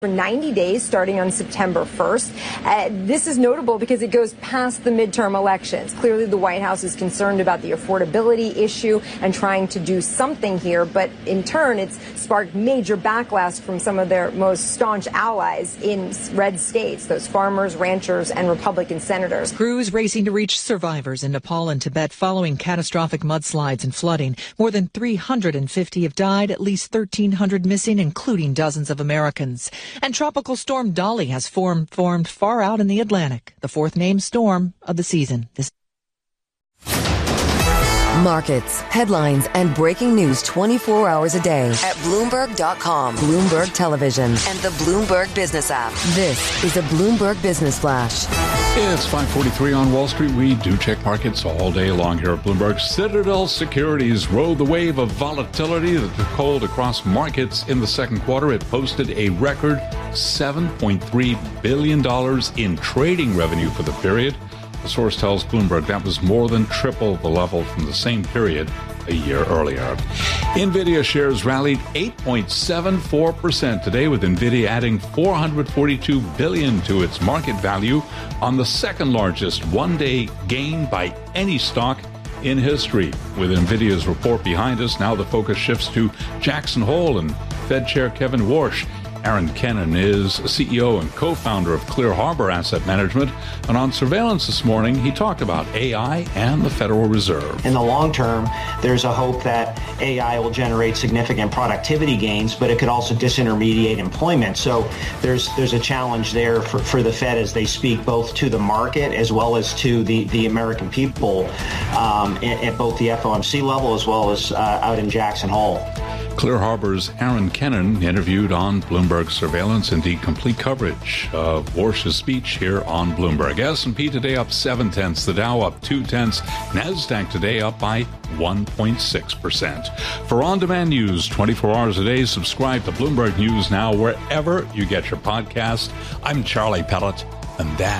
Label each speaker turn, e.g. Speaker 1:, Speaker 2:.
Speaker 1: for 90 days starting on September 1st. This is notable because it goes past the midterm elections. Clearly, the White House is concerned about the affordability issue and trying to do something here. But in turn, it's sparked major backlash from some of their most staunch allies in red states, those farmers, ranchers, and Republican senators.
Speaker 2: Crews racing to reach survivors in Nepal and Tibet following catastrophic mudslides and flooding. More than 350 have died, at least 1,300 missing, including dozens of Americans. And Tropical Storm Dolly has formed far out in the Atlantic, the fourth named storm of the season.
Speaker 3: Markets, headlines, and breaking news 24 hours a day at Bloomberg.com, Bloomberg Television, and the Bloomberg Business app. This is a Bloomberg Business Flash.
Speaker 4: It's 5:43 on Wall Street. We do check markets all day long here at Bloomberg. Citadel Securities rode the wave of volatility that took hold across markets in the second quarter. It posted a record $7.3 billion in trading revenue for the period. The source tells Bloomberg that was more than triple the level from the same period a year earlier. NVIDIA shares rallied 8.74% today, with NVIDIA adding $442 billion to its market value on the second largest one-day gain by any stock in history. With NVIDIA's report behind us, now the focus shifts to Jackson Hole and Fed Chair Kevin Warsh. Aaron Kennan is CEO and co-founder of Clear Harbor Asset Management. And on surveillance this morning, he talked about AI and the Federal Reserve.
Speaker 5: In the long term, there's a hope that AI will generate significant productivity gains, but it could also disintermediate employment. So there's a challenge there for the Fed as they speak both to the market as well as to the American people at both the FOMC level as well as out in Jackson Hole.
Speaker 4: Clear Harbor's Aaron Kennan interviewed on Bloomberg Surveillance. Indeed, complete coverage of Warsh's speech here on Bloomberg. S&P today up 0.7, the Dow up 0.2, NASDAQ today up by 1.6%. For on-demand news 24 hours a day, subscribe to Bloomberg News Now wherever you get your podcast. I'm Charlie Pellet, and that